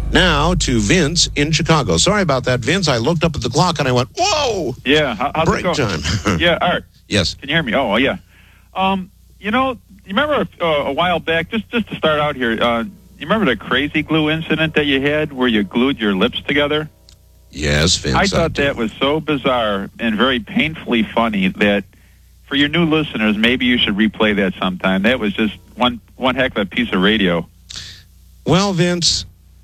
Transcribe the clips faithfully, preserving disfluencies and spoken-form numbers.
Now to Vince in Chicago. Sorry about that, Vince. I looked up at the clock and I went, whoa! Yeah, how, how's break it going? time. Yeah, Art. Yes. Can you hear me? Oh, yeah. Um, you know, you remember uh, a while back, just, just to start out here, uh, you remember the crazy glue incident that you had where you glued your lips together? Yes, Vince. I thought I that was so bizarre and very painfully funny that for your new listeners, maybe you should replay that sometime. That was just one, one heck of a piece of radio. Well, Vince,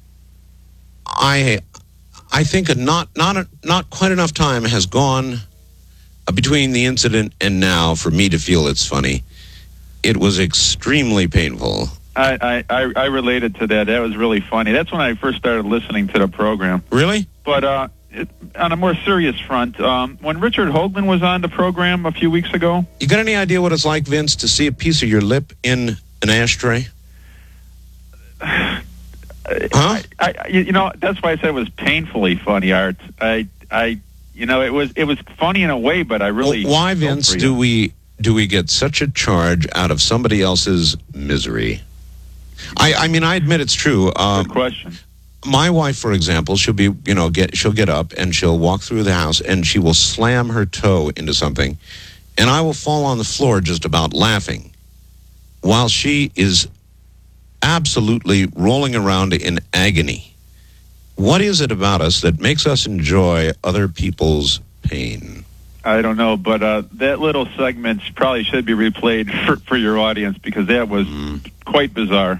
I I think not not not quite enough time has gone between the incident and now for me to feel it's funny. It was extremely painful. I, I, I related to that. That was really funny. That's when I first started listening to the program. Really? But uh, it, on a more serious front, um, when Richard Hoagland was on the program a few weeks ago... You got any idea what it's like, Vince, to see a piece of your lip in an ashtray? Huh? I, I, you know, that's why I said it was painfully funny, Art. I, I, you know, it was it was funny in a way, but I really... Well, why, Vince, do we do we get such a charge out of somebody else's misery? I, I mean, I admit it's true. Um, Good question. My wife, for example, she'll be, you know, get she'll get up and she'll walk through the house and she will slam her toe into something, and I will fall on the floor just about laughing, while she is absolutely rolling around in agony. What is it about us that makes us enjoy other people's pain? I don't know, but uh, that little segment probably should be replayed for, for your audience because that was mm. quite bizarre.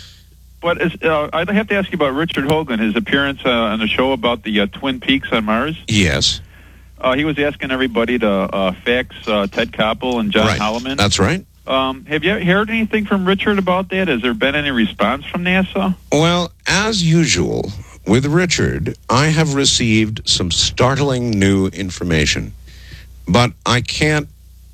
But as, uh, I'd have to ask you about Richard Hoagland, his appearance uh, on the show about the uh, Twin Peaks on Mars. Yes. Uh, he was asking everybody to uh, fax uh, Ted Koppel and John right. Holloman. That's right. Um, have you heard anything from Richard about that? Has there been any response from NASA? Well, as usual, with Richard, I have received some startling new information. But I can't,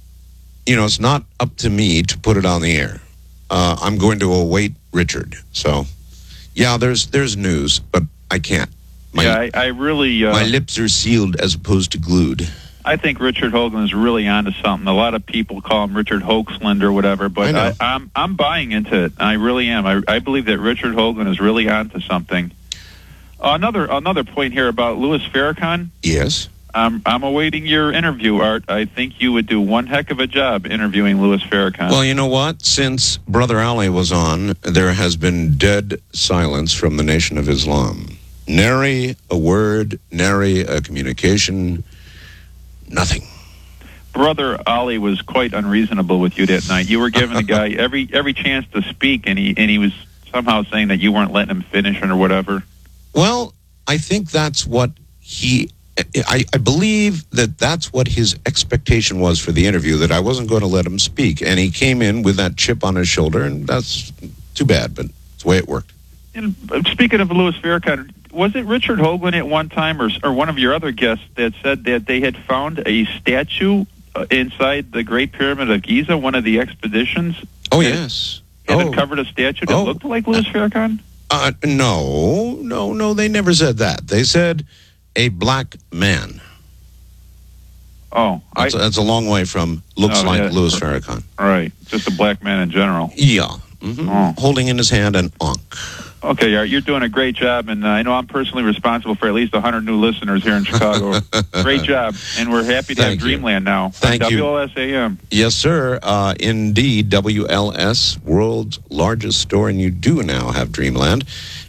you know, it's not up to me to put it on the air. Uh, I'm going to await Richard. So, yeah, there's there's news, but I can't. My, yeah, I, I really... Uh, my lips are sealed as opposed to glued. I think Richard Hoagland is really onto something. A lot of people call him Richard Hoaxland or whatever, but I I, I'm I'm buying into it. I really am. I, I believe that Richard Hoagland is really onto something. Uh, another another point here about Louis Farrakhan. Yes. I'm I'm awaiting your interview, Art. I think you would do one heck of a job interviewing Louis Farrakhan. Well, you know what? Since Brother Ali was on, there has been dead silence from the Nation of Islam. Nary a word, nary a communication. Nothing. Brother Ali was quite unreasonable with you that night. You were giving the guy every every chance to speak, and he and he was somehow saying that you weren't letting him finish or whatever. Well, I think that's what he... I, I believe that that's what his expectation was for the interview, that I wasn't going to let him speak. And he came in with that chip on his shoulder, and that's too bad, but it's the way it worked. And speaking of Louis Farrakhan, was it Richard Hoagland at one time, or, or one of your other guests, that said that they had found a statue uh, inside the Great Pyramid of Giza, one of the expeditions? Oh, yes. Had oh. uncovered a statue that oh. looked like Louis Farrakhan? Uh, no, no, no, they never said that. They said a black man. Oh. That's, I, that's a long way from looks oh, like yeah. Louis Farrakhan. Right, just a black man in general. Yeah. Mm-hmm. Oh. Holding in his hand an ankh. Okay, you're doing a great job, and uh, I know I'm personally responsible for at least one hundred new listeners here in Chicago. Great job, and we're happy to Thank have you. Dreamland now. Thank on you. W L S A M. Yes, sir. Uh, indeed, W L S, world's largest store, and you do now have Dreamland.